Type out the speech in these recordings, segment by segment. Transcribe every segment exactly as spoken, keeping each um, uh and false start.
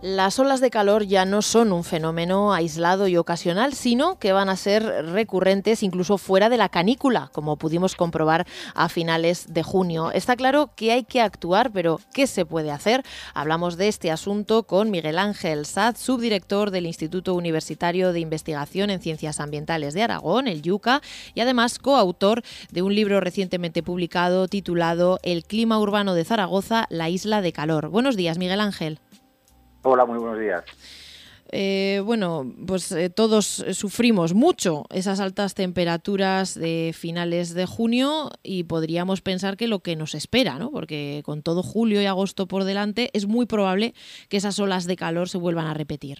Las olas de calor ya no son un fenómeno aislado y ocasional, sino que van a ser recurrentes incluso fuera de la canícula, como pudimos comprobar a finales de junio. Está claro que hay que actuar, pero ¿qué se puede hacer? Hablamos de este asunto con Miguel Ángel Saz, subdirector del Instituto Universitario de Investigación en Ciencias Ambientales de Aragón, el IUCA, y además coautor de un libro recientemente publicado titulado El clima urbano de Zaragoza, la isla de calor. Buenos días, Miguel Ángel. Hola, muy buenos días. Eh, bueno, pues eh, todos sufrimos mucho esas altas temperaturas de finales de junio y podríamos pensar que lo que nos espera, ¿no? Porque con todo julio y agosto por delante es muy probable que esas olas de calor se vuelvan a repetir.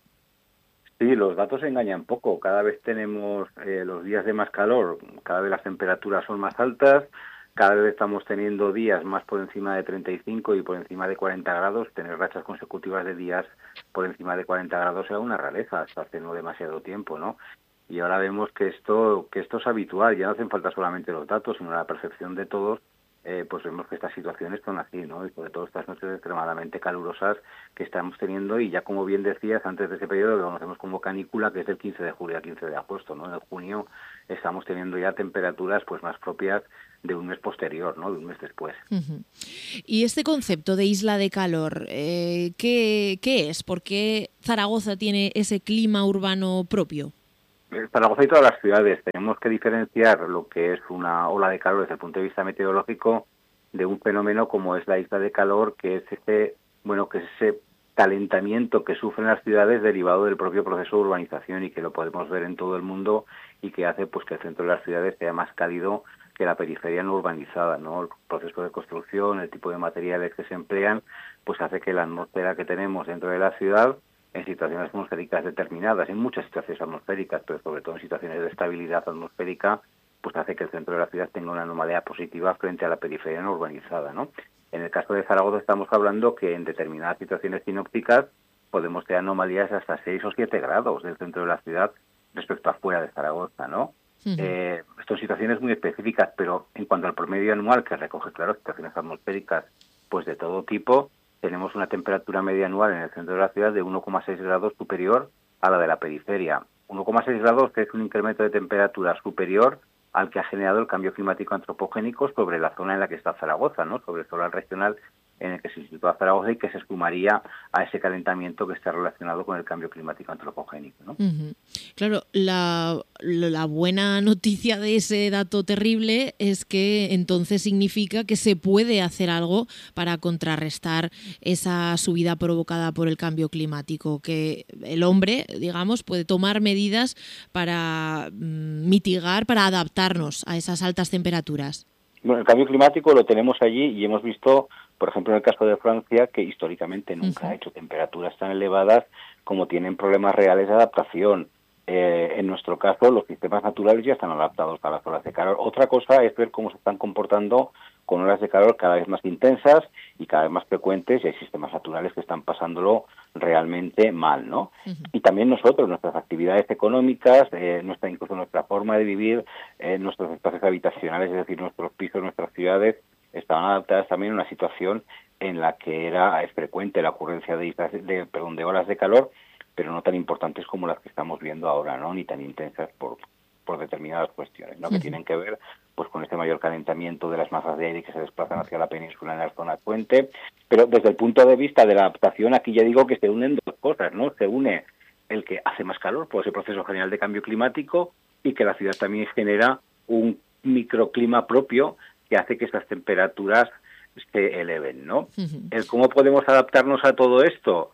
Sí, los datos engañan poco. Cada vez tenemos eh, los días de más calor, cada vez las temperaturas son más altas, cada vez estamos teniendo días más por encima de treinta y cinco y por encima de cuarenta grados. Tener rachas consecutivas de días por encima de cuarenta grados era una rareza hasta hace no demasiado tiempo, ¿no? Y ahora vemos que esto que esto es habitual. Ya no hacen falta solamente los datos, sino la percepción de todos. Eh, pues vemos que estas situaciones son así, ¿no? Y sobre todo estas noches extremadamente calurosas que estamos teniendo, y ya como bien decías, antes de ese periodo que conocemos como canícula, que es del quince de julio al quince de agosto, ¿no? En junio estamos teniendo ya temperaturas pues más propias de un mes posterior, ¿no? De un mes después. Uh-huh. Y este concepto de isla de calor, eh, ¿qué, qué es? ¿Por qué Zaragoza tiene ese clima urbano propio? Zaragoza y todas las ciudades tenemos que diferenciar lo que es una ola de calor desde el punto de vista meteorológico de un fenómeno como es la isla de calor, que es ese, bueno, que es ese calentamiento que sufren las ciudades derivado del propio proceso de urbanización, y que lo podemos ver en todo el mundo, y que hace pues que el centro de las ciudades sea más cálido que la periferia no urbanizada, ¿no? El proceso de construcción, el tipo de materiales que se emplean, pues hace que la atmósfera que tenemos dentro de la ciudad, en situaciones atmosféricas determinadas, en muchas situaciones atmosféricas, pero sobre todo en situaciones de estabilidad atmosférica, pues hace que el centro de la ciudad tenga una anomalía positiva frente a la periferia no urbanizada, ¿no? En el caso de Zaragoza estamos hablando que en determinadas situaciones sinópticas podemos tener anomalías hasta seis o siete grados del centro de la ciudad respecto a fuera de Zaragoza, ¿no? Uh-huh. Eh, son situaciones muy específicas, pero en cuanto al promedio anual, que recoge, claro, situaciones atmosféricas pues de todo tipo, tenemos una temperatura media anual en el centro de la ciudad de uno coma seis grados superior a la de la periferia. uno coma seis grados, que es un incremento de temperatura superior al que ha generado el cambio climático antropogénico sobre la zona en la que está Zaragoza, ¿no? Sobre el solar regional en el que se sitúa Zaragoza, y que se sumaría a ese calentamiento que está relacionado con el cambio climático antropogénico, ¿no? Uh-huh. Claro, la, la buena noticia de ese dato terrible es que entonces significa que se puede hacer algo para contrarrestar esa subida provocada por el cambio climático, que el hombre, digamos, puede tomar medidas para mm, mitigar, para adaptarnos a esas altas temperaturas. Bueno, el cambio climático lo tenemos allí, y hemos visto, por ejemplo, en el caso de Francia, que históricamente nunca uh-huh. ha hecho temperaturas tan elevadas como tienen problemas reales de adaptación. Eh, en nuestro caso, los sistemas naturales ya están adaptados a las olas de calor. Otra cosa es ver cómo se están comportando con olas de calor cada vez más intensas y cada vez más frecuentes, y hay sistemas naturales que están pasándolo realmente mal, ¿no? Uh-huh. Y también nosotros, nuestras actividades económicas, eh, nuestra incluso nuestra forma de vivir, eh, nuestros espacios habitacionales, es decir, nuestros pisos, nuestras ciudades, estaban adaptadas también a una situación en la que era es frecuente la ocurrencia de, islas, de, perdón, de olas de calor, pero no tan importantes como las que estamos viendo ahora, ¿no? Ni tan intensas por, por determinadas cuestiones, ¿no? Uh-huh. Que tienen que ver pues con este mayor calentamiento de las masas de aire que se desplazan hacia la península en la zona puente. Pero desde el punto de vista de la adaptación, aquí ya digo que se unen dos cosas, ¿no? Se une el que hace más calor por ese proceso general de cambio climático, y que la ciudad también genera un microclima propio que hace que esas temperaturas se eleven, ¿no? Uh-huh. El cómo podemos adaptarnos a todo esto,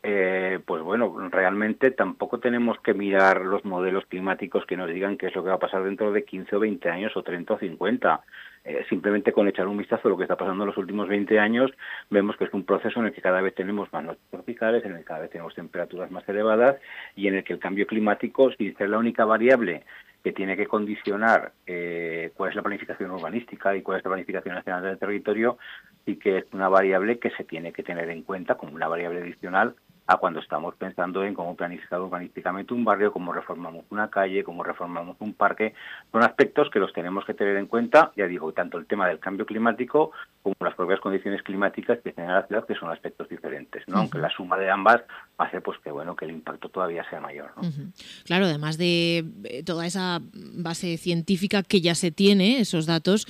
Eh, pues bueno, realmente tampoco tenemos que mirar los modelos climáticos que nos digan qué es lo que va a pasar dentro de quince o veinte años o treinta o cincuenta. Eh, simplemente con echar un vistazo a lo que está pasando en los últimos veinte años, vemos que es un proceso en el que cada vez tenemos más noches tropicales, en el que cada vez tenemos temperaturas más elevadas, y en el que el cambio climático, sin ser la única variable que tiene que condicionar eh, cuál es la planificación urbanística y cuál es la planificación nacional del territorio, y que es una variable que se tiene que tener en cuenta como una variable adicional a cuando estamos pensando en cómo planificar urbanísticamente un barrio, cómo reformamos una calle, cómo reformamos un parque. Son aspectos que los tenemos que tener en cuenta, ya digo, tanto el tema del cambio climático como las propias condiciones climáticas que tiene la ciudad, que son aspectos diferentes, ¿no? Uh-huh. Aunque la suma de ambas hace pues que bueno que el impacto todavía sea mayor, ¿no? Uh-huh. Claro, además de toda esa base científica que ya se tiene, esos datos,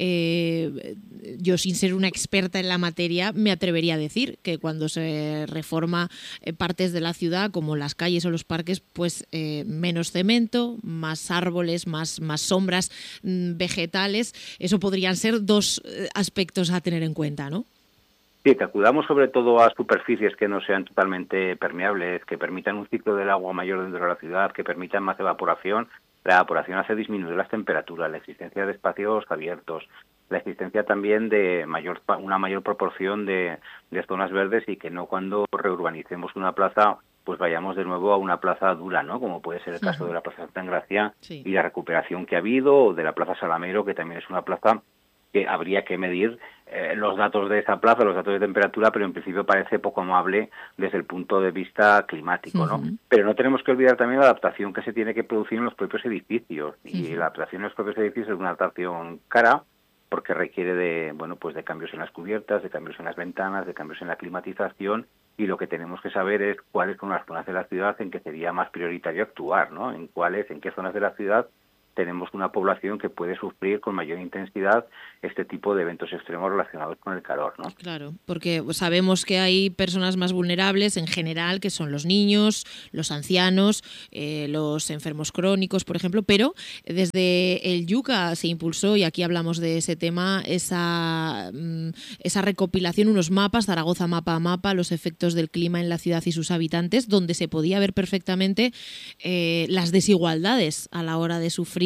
eh, yo sin ser una experta en la materia me atrevería a decir que cuando se reforma eh, partes de la ciudad como las calles o los parques, pues eh, menos cemento, más árboles, más, más sombras mmm, vegetales, eso podrían ser dos eh, aspectos a tener en cuenta, ¿no? Sí, que acudamos sobre todo a superficies que no sean totalmente permeables, que permitan un ciclo del agua mayor dentro de la ciudad, que permitan más evaporación. La evaporación hace disminuir las temperaturas, la existencia de espacios abiertos, la existencia también de mayor una mayor proporción de, de zonas verdes y que no cuando reurbanicemos una plaza pues vayamos de nuevo a una plaza dura, ¿no? Como puede ser el caso uh-huh. de la Plaza Santa Engracia sí. y la recuperación que ha habido, o de la Plaza Salamero, que también es una plaza que habría que medir eh, los datos de esa plaza, los datos de temperatura, pero en principio parece poco amable desde el punto de vista climático, ¿no? Uh-huh. Pero no tenemos que olvidar también la adaptación que se tiene que producir en los propios edificios. Uh-huh. Y la adaptación en los propios edificios es una adaptación cara, porque requiere de, bueno, pues de cambios en las cubiertas, de cambios en las ventanas, de cambios en la climatización, y lo que tenemos que saber es cuáles son las zonas de la ciudad en que sería más prioritario actuar, ¿no? En cuáles, en qué zonas de la ciudad tenemos una población que puede sufrir con mayor intensidad este tipo de eventos extremos relacionados con el calor, ¿no? Claro, porque sabemos que hay personas más vulnerables en general, que son los niños, los ancianos, eh, los enfermos crónicos, por ejemplo, pero desde el Yuca se impulsó, y aquí hablamos de ese tema, esa, esa recopilación, unos mapas, Zaragoza mapa a mapa, los efectos del clima en la ciudad y sus habitantes, donde se podía ver perfectamente eh, las desigualdades a la hora de sufrir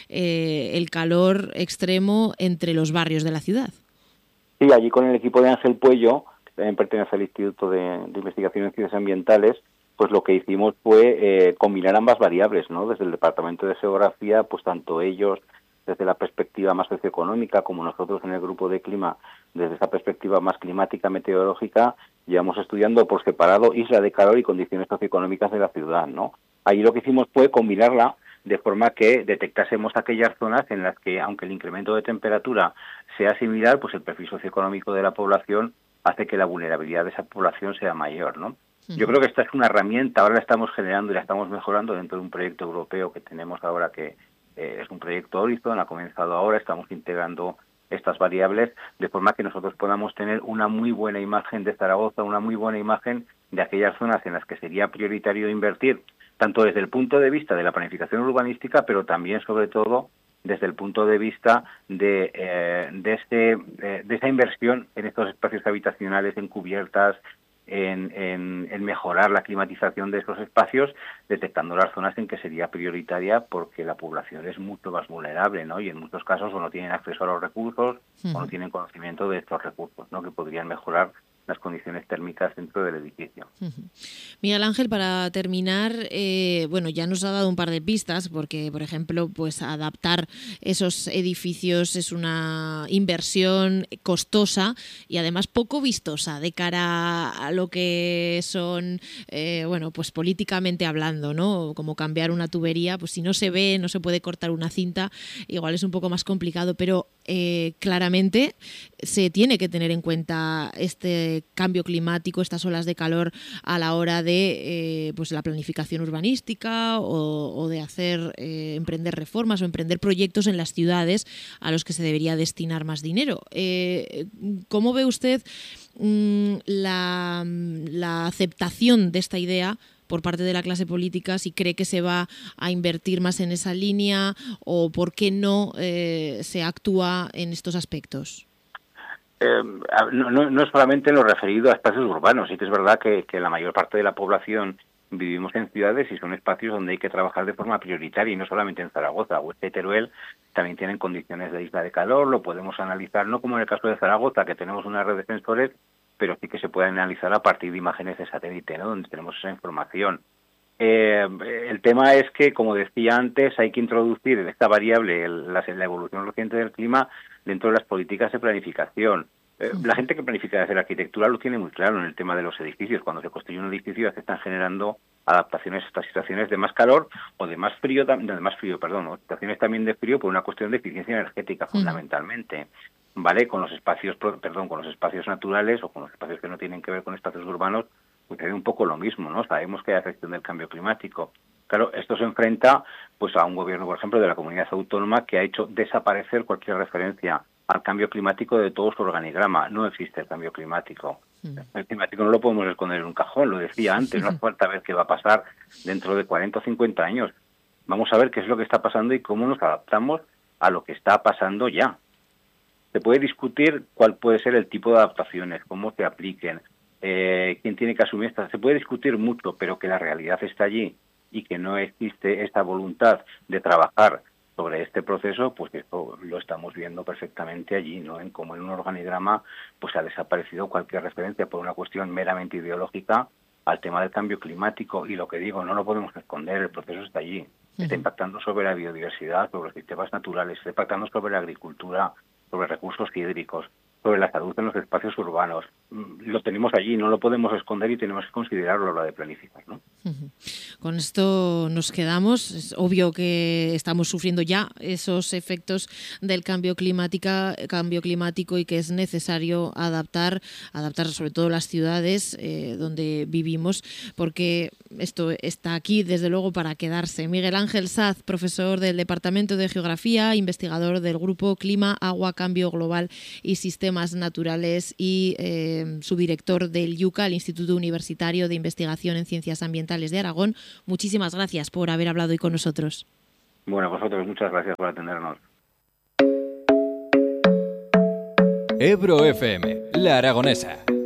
Eh, el calor extremo entre los barrios de la ciudad. Sí, allí con el equipo de Ángel Puello, que también pertenece al Instituto de, de Investigación en Ciencias Ambientales, pues lo que hicimos fue eh, combinar ambas variables, ¿no? Desde el Departamento de Geografía, pues tanto ellos desde la perspectiva más socioeconómica como nosotros en el grupo de clima desde esa perspectiva más climática, meteorológica, llevamos estudiando por separado isla de calor y condiciones socioeconómicas de la ciudad, ¿no? Ahí lo que hicimos fue combinarla de forma que detectásemos aquellas zonas en las que, aunque el incremento de temperatura sea similar, pues el perfil socioeconómico de la población hace que la vulnerabilidad de esa población sea mayor, ¿no? Uh-huh. Yo creo que esta es una herramienta, ahora la estamos generando y la estamos mejorando dentro de un proyecto europeo que tenemos ahora, que eh, es un proyecto Horizon, ha comenzado ahora, estamos integrando estas variables de forma que nosotros podamos tener una muy buena imagen de Zaragoza, una muy buena imagen de aquellas zonas en las que sería prioritario invertir, tanto desde el punto de vista de la planificación urbanística, pero también, sobre todo, desde el punto de vista de, eh, de, este, eh, de esa inversión en estos espacios habitacionales, en cubiertas, en, en, en mejorar la climatización de esos espacios, detectando las zonas en que sería prioritaria porque la población es mucho más vulnerable, ¿no? Y en muchos casos o no tienen acceso a los recursos uh-huh. o no tienen conocimiento de estos recursos, ¿no? Que podrían mejorar las condiciones térmicas dentro del edificio. Uh-huh. Miguel Ángel, para terminar, eh, bueno, ya nos ha dado un par de pistas, porque, por ejemplo, pues adaptar esos edificios es una inversión costosa y además poco vistosa de cara a lo que son, eh, bueno, pues políticamente hablando, ¿no? Como cambiar una tubería, pues si no se ve, no se puede cortar una cinta, igual es un poco más complicado, pero eh, claramente se tiene que tener en cuenta este cambio climático, estas olas de calor a la hora de eh, pues la planificación urbanística o, o de hacer eh, emprender reformas o emprender proyectos en las ciudades a los que se debería destinar más dinero. Eh, ¿Cómo ve usted mmm, la, la aceptación de esta idea por parte de la clase política, si cree que se va a invertir más en esa línea o por qué no eh, se actúa en estos aspectos? Eh, no, no, no es solamente en lo referido a espacios urbanos, sí que es verdad que, que la mayor parte de la población vivimos en ciudades y son espacios donde hay que trabajar de forma prioritaria y no solamente en Zaragoza. Huesca y Teruel también tienen condiciones de isla de calor, lo podemos analizar, no como en el caso de Zaragoza, que tenemos una red de sensores, pero sí que se puede analizar a partir de imágenes de satélite, ¿no? Donde tenemos esa información. Eh, el tema es que, como decía antes, hay que introducir esta variable, el, la, la evolución reciente del clima, dentro de las políticas de planificación. Eh, la gente que planifica hacer arquitectura lo tiene muy claro en el tema de los edificios. Cuando se construye un edificio se están generando adaptaciones a estas situaciones de más calor o de más frío, de más frío, perdón, o situaciones también de frío por una cuestión de eficiencia energética, uh-huh. fundamentalmente. ¿Vale? Con los espacios, perdón, con los espacios naturales o con los espacios que no tienen que ver con espacios urbanos, pues hay un poco lo mismo, ¿no? Sabemos que hay afección del cambio climático. Claro, esto se enfrenta pues a un gobierno, por ejemplo, de la comunidad autónoma que ha hecho desaparecer cualquier referencia al cambio climático de todo su organigrama. No existe el cambio climático. El climático no lo podemos esconder en un cajón, lo decía antes, no hace falta ver qué va a pasar dentro de cuarenta o cincuenta años. Vamos a ver qué es lo que está pasando y cómo nos adaptamos a lo que está pasando ya. Se puede discutir cuál puede ser el tipo de adaptaciones, cómo se apliquen, eh, quién tiene que asumir estas. Se puede discutir mucho, pero que la realidad está allí y que no existe esta voluntad de trabajar sobre este proceso, pues esto lo estamos viendo perfectamente allí, ¿no? En cómo en un organigrama pues ha desaparecido cualquier referencia por una cuestión meramente ideológica al tema del cambio climático. Y lo que digo, no lo podemos esconder, el proceso está allí. Está impactando sobre la biodiversidad, sobre los sistemas naturales, está impactando sobre la agricultura, sobre recursos hídricos, sobre la salud en los espacios urbanos. Lo tenemos allí, no lo podemos esconder y tenemos que considerarlo a la hora de planificar, ¿no? Uh-huh. Con esto nos quedamos. Es obvio que estamos sufriendo ya esos efectos del cambio climática, cambio climático y que es necesario adaptar, adaptar sobre todo las ciudades eh, donde vivimos, porque esto está aquí desde luego para quedarse. Miguel Ángel Saz, profesor del Departamento de Geografía, investigador del Grupo Clima, Agua, Cambio Global y Sistemas Naturales y eh, subdirector del IUCA, el Instituto Universitario de Investigación en Ciencias Ambientales de Aragón. Muchísimas gracias por haber hablado hoy con nosotros. Bueno, vosotros muchas gracias por atendernos. Ebro F M, La Aragonesa.